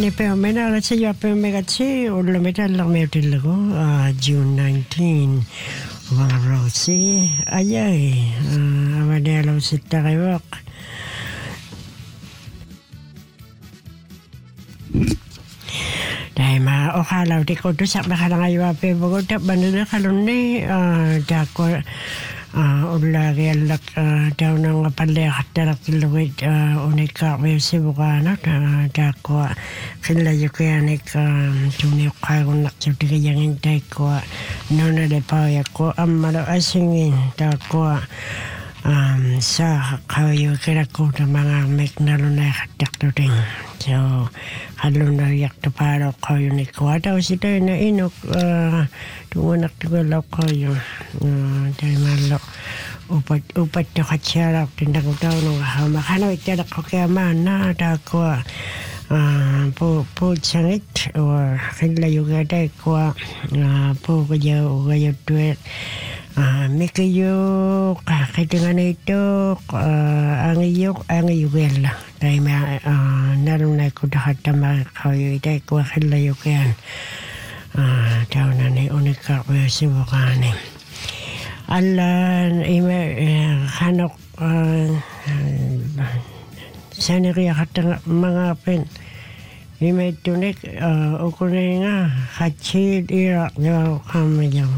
Nipemena let's say megatsi or limita lametilgo June 19 Rosi ayay amadelo sitarewak dahil okalaw di ko to sa nakalangayo pe bago tap banila kalunni dako ulla gelak daw nang palek tarak luwid unika wesi bukana dako kilayo kayanik tuni kayo nak cuti yang intai ko nona de paya ko amalo asingin dako sa kayo kira ko na mga megnalo na katak tuting so halun na yak to paro kayo ni ko ataw sito na inok tungunak tugalaw kayo dahil malo upat to katsarap tindang utaw nung makano itadak ko kaya man na dako po sangit or kilayo gaday ko po kayo tuwet Mikayo kakitingan ito ang iyuel dahil naroon na ko dahat na makayo ito ko kilayo kayan daw na ni unika ko si Bukani alan kanok saniriya katang mga pen Imay tunik ukunay nga kachid irak nyo kami yung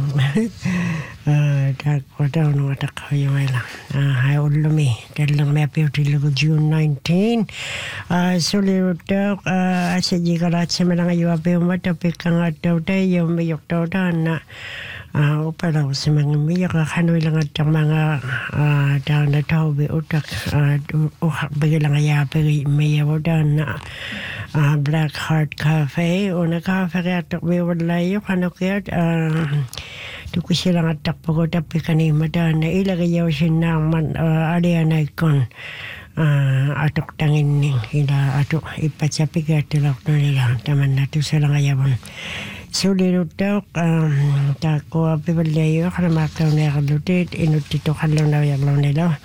dagwa daw nung atak kayo lang hay ulumi dalang may piutilugo June 19 sulit daw asadji kalat sa mga yuwapi umatapik ang ataw tayo mayok daw na upalaw sa mga miyak kanoy lang at ang mga daw na tawbi utak uhak bagi lang ayapi mayaw daw na Black Heart Cafe o na cafe kaya takbi walayo kano kaya tuko silang atak po tapi kanima dan na ilagay yaw sinang man alian icon atok tangin ning ila atok ipatsapi kaya tilak na nila taman na to silang ayabon sulit daw tako api walayo kana makaw na kalutit inutito kalaw na yaglaw nila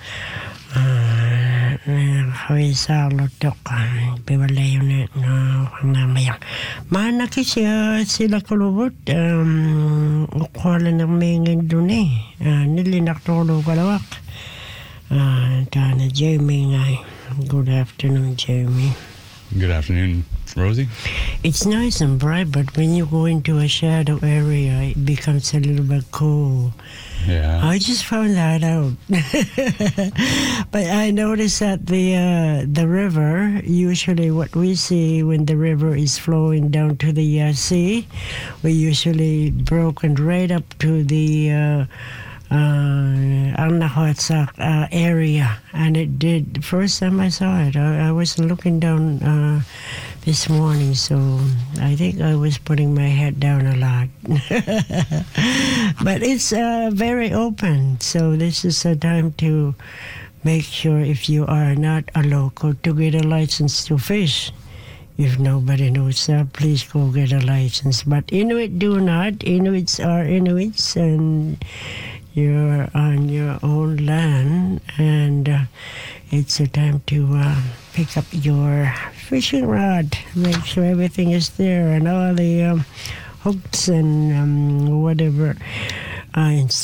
Hawisa lotok piwalayo na namayang mana kisya sila kulubot ukala ng mingin dun nilinak tolo kalawak Dana Jamie ngay good afternoon Jamie. Good afternoon Rosie. It's nice and bright but when you go into a shadow area it becomes a little bit cool. Yeah. I just found that out. But I noticed that the river, usually what we see when the river is flowing down to the sea, we usually broken right up to the Arnahotzak area. And it did, first time I saw it, I was looking down this morning, so I think I was putting my head down a lot. But it's very open, so this is a time to make sure if you are not a local to get a license to fish. If nobody knows that, please go get a license. But Inuit do not. Inuits are Inuits, and you're on your own land, and it's a time to pick up your fishing rod, make sure everything is there, and all the hooks and whatever